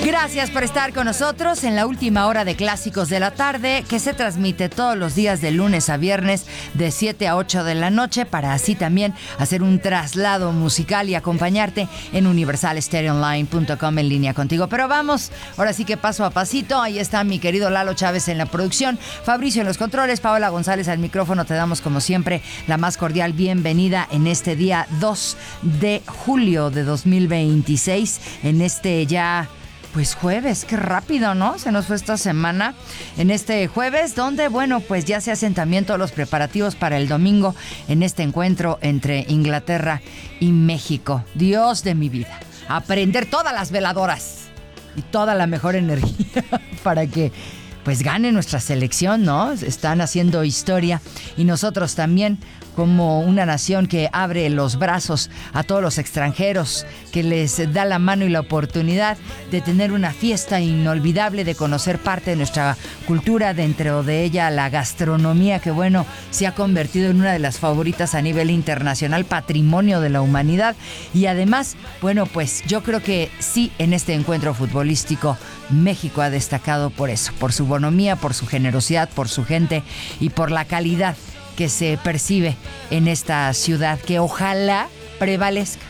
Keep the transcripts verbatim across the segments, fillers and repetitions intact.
Gracias por estar con nosotros en la última hora de Clásicos de la Tarde, que se transmite todos los días de lunes a viernes de siete a ocho de la noche, para así también hacer un traslado musical y acompañarte en universal stereo online punto com en línea contigo. Pero vamos, ahora sí que paso a pasito. Ahí está mi querido Lalo Chávez en la producción, Fabricio en los controles, Paola González al micrófono. Te damos como siempre la más cordial bienvenida en este día dos de julio de dos mil veintiséis, en este ya... Pues jueves, qué rápido, ¿no? Se nos fue esta semana. En este jueves, donde, bueno, pues ya se hacen también todos los preparativos para el domingo en este encuentro entre Inglaterra y México. Dios de mi vida, a prender todas las veladoras y toda la mejor energía para que pues gane nuestra selección, ¿no? Están haciendo historia y nosotros también, como una nación que abre los brazos a todos los extranjeros, que les da la mano y la oportunidad de tener una fiesta inolvidable, de conocer parte de nuestra cultura, dentro de ella la gastronomía, que bueno, se ha convertido en una de las favoritas a nivel internacional, patrimonio de la humanidad. Y además, bueno, pues yo creo que sí, en este encuentro futbolístico, México ha destacado por eso, por su bonomía, por su generosidad, por su gente y por la calidad que se percibe en esta ciudad, que ojalá prevalezca.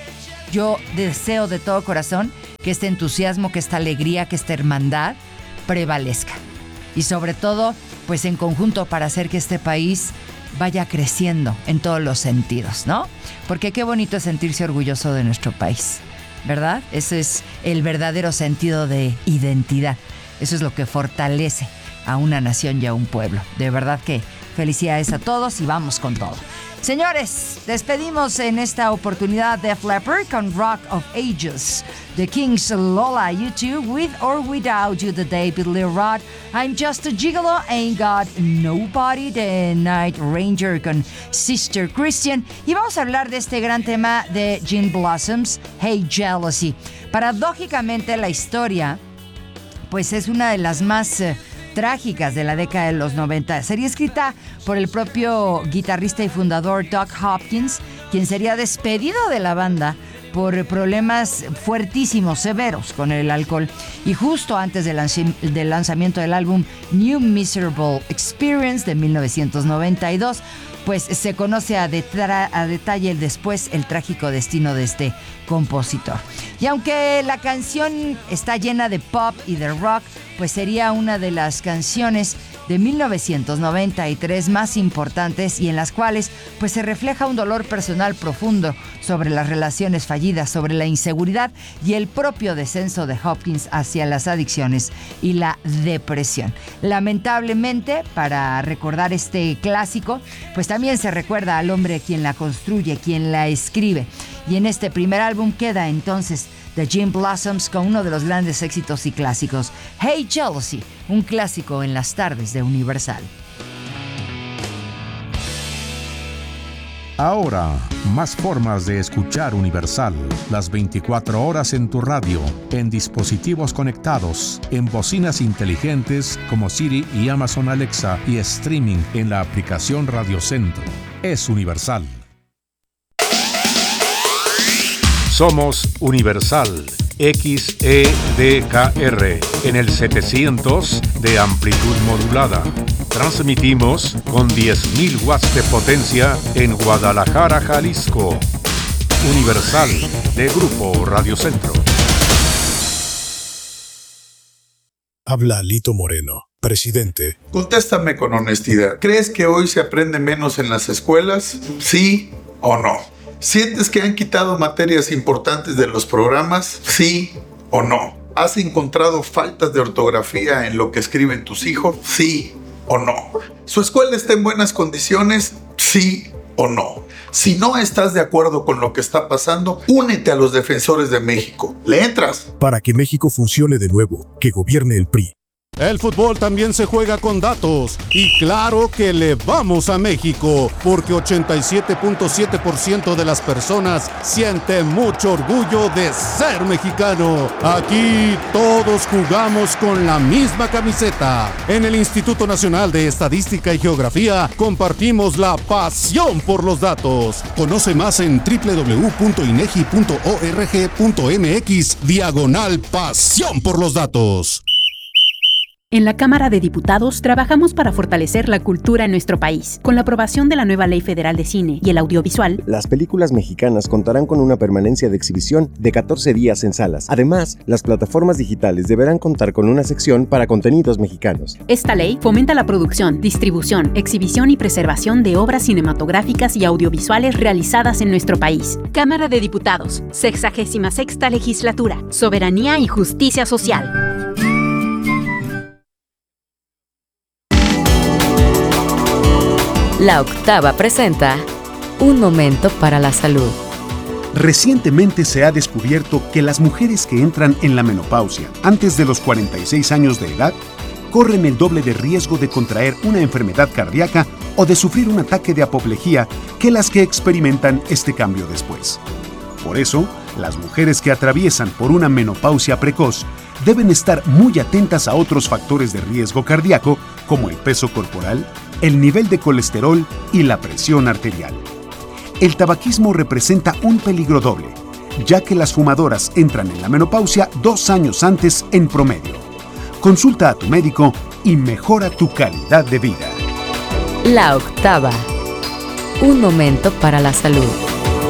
Yo deseo de todo corazón que este entusiasmo, que esta alegría, que esta hermandad prevalezca. Y sobre todo, pues en conjunto, para hacer que este país vaya creciendo en todos los sentidos, ¿no? Porque qué bonito es sentirse orgulloso de nuestro país, ¿verdad? Ese es el verdadero sentido de identidad. Eso es lo que fortalece a una nación y a un pueblo. De verdad que felicidades a todos y vamos con todo. Señores, despedimos en esta oportunidad Def Leppard con Rock of Ages, The Kings, Lola, U two, With or Without You, The David Lee Roth, I'm Just a Gigolo, Ain't Got Nobody, The Night Ranger con Sister Christian. Y vamos a hablar de este gran tema de Gin Blossoms, Hey Jealousy. Paradójicamente, la historia pues es una de las más eh, trágicas de la década de los noventa. Sería escrita por el propio guitarrista y fundador Doug Hopkins, quien sería despedido de la banda por problemas fuertísimos, severos con el alcohol. Y justo antes del, lanz- del lanzamiento del álbum New Miserable Experience de mil novecientos noventa y dos, pues se conoce a, detra- a detalle el después el trágico destino de este compositor. Y aunque la canción está llena de pop y de rock, pues sería una de las canciones de mil novecientos noventa y tres más importantes, y en las cuales pues se refleja un dolor personal profundo sobre las relaciones fallidas, sobre la inseguridad y el propio descenso de Hopkins hacia las adicciones y la depresión. Lamentablemente, para recordar este clásico, pues también se recuerda al hombre quien la construye, quien la escribe. Y en este primer álbum queda entonces The Gin Blossoms con uno de los grandes éxitos y clásicos, Hey Jealousy, un clásico en las tardes de Universal. Ahora, más formas de escuchar Universal. Las veinticuatro horas en tu radio, en dispositivos conectados, en bocinas inteligentes como Siri y Amazon Alexa, y streaming en la aplicación Radio Centro. Es Universal. Somos Universal, X E D K R, en el setecientos de amplitud modulada. Transmitimos con diez mil watts de potencia en Guadalajara, Jalisco. Universal, de Grupo Radio Centro. Habla Lito Moreno, presidente. Contéstame con honestidad. ¿Crees que hoy se aprende menos en las escuelas? ¿Sí o no? ¿Sientes que han quitado materias importantes de los programas? ¿Sí o no? ¿Has encontrado faltas de ortografía en lo que escriben tus hijos? ¿Sí o no? ¿Su escuela está en buenas condiciones? ¿Sí o no? Si no estás de acuerdo con lo que está pasando, únete a los defensores de México. ¿Le entras? Para que México funcione de nuevo, que gobierne el P R I. El fútbol también se juega con datos. Y claro que le vamos a México, porque ochenta y siete punto siete por ciento de las personas siente mucho orgullo de ser mexicano. Aquí todos jugamos con la misma camiseta. En el Instituto Nacional de Estadística y Geografía compartimos la pasión por los datos. Conoce más en doble u doble u doble u punto inegi punto org punto mx diagonal pasión por los datos. En la Cámara de Diputados trabajamos para fortalecer la cultura en nuestro país. Con la aprobación de la nueva Ley Federal de Cine y el Audiovisual, las películas mexicanas contarán con una permanencia de exhibición de catorce días en salas. Además, las plataformas digitales deberán contar con una sección para contenidos mexicanos. Esta ley fomenta la producción, distribución, exhibición y preservación de obras cinematográficas y audiovisuales realizadas en nuestro país. Cámara de Diputados, sexagésima sexta Legislatura, Soberanía y Justicia Social. La Octava presenta Un Momento para la Salud. Recientemente se ha descubierto que las mujeres que entran en la menopausia antes de los cuarenta y seis años de edad corren el doble de riesgo de contraer una enfermedad cardíaca o de sufrir un ataque de apoplejía que las que experimentan este cambio después. Por eso, las mujeres que atraviesan por una menopausia precoz deben estar muy atentas a otros factores de riesgo cardíaco como el peso corporal, el nivel de colesterol y la presión arterial. El tabaquismo representa un peligro doble, ya que las fumadoras entran en la menopausia dos años antes en promedio. Consulta a tu médico y mejora tu calidad de vida. La Octava. Un momento para la salud.